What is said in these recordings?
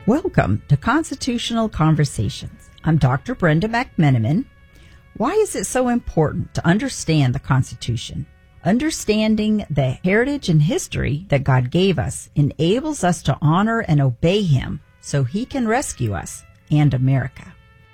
Welcome to Constitutional Conversations. I'm Dr. Brenda McMenamin. Why is it so important to understand the Constitution? Understanding the heritage and history that God gave us enables us to honor and obey Him so He can rescue us and America.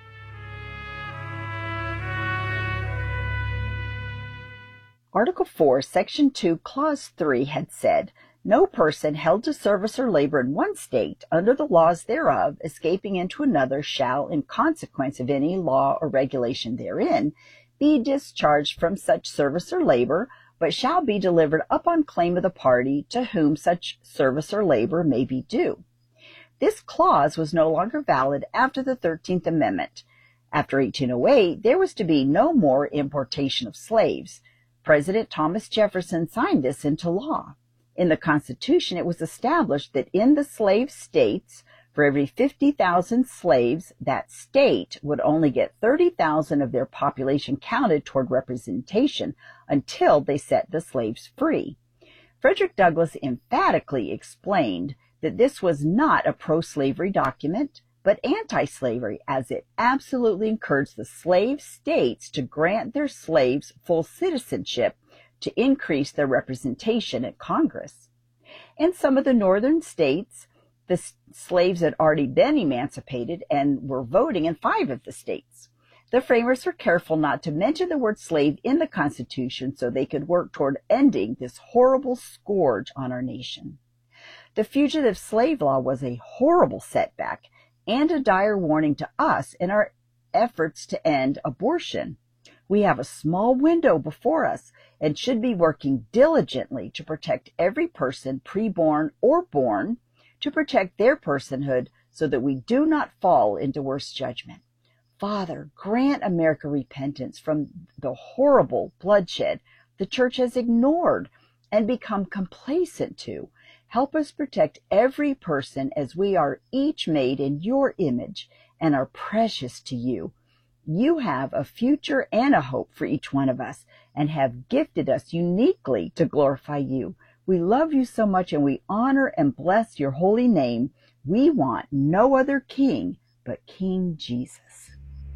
Article 4, Section 2, Clause 3 had said, "No person held to service or labor in one state, under the laws thereof, escaping into another, shall, in consequence of any law or regulation therein, be discharged from such service or labor, but shall be delivered up on claim of the party to whom such service or labor may be due." This clause was no longer valid after the 13th Amendment. After 1808, there was to be no more importation of slaves. President Thomas Jefferson signed this into law. In the Constitution, it was established that in the slave states, for every 50,000 slaves, that state would only get 30,000 of their population counted toward representation until they set the slaves free. Frederick Douglass emphatically explained that this was not a pro-slavery document, but anti-slavery, as it absolutely encouraged the slave states to grant their slaves full citizenship to increase their representation at Congress. In some of the northern states, the slaves had already been emancipated and were voting in 5 of the states. The framers were careful not to mention the word slave in the Constitution so they could work toward ending this horrible scourge on our nation. The fugitive slave law was a horrible setback and a dire warning to us in our efforts to end abortion. We have a small window before us and should be working diligently to protect every person, preborn or born, to protect their personhood so that we do not fall into worse judgment. Father, grant America repentance from the horrible bloodshed the church has ignored and become complacent to. Help us protect every person as we are each made in your image and are precious to you. You have a future and a hope for each one of us and have gifted us uniquely to glorify you. We love you so much and we honor and bless your holy name. We want no other king but King Jesus.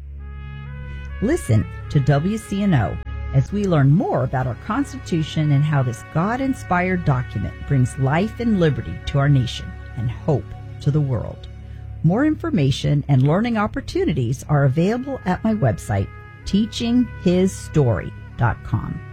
Listen to WCNO as we learn more about our Constitution and how this God-inspired document brings life and liberty to our nation and hope to the world. More information and learning opportunities are available at my website, teachinghisstory.com.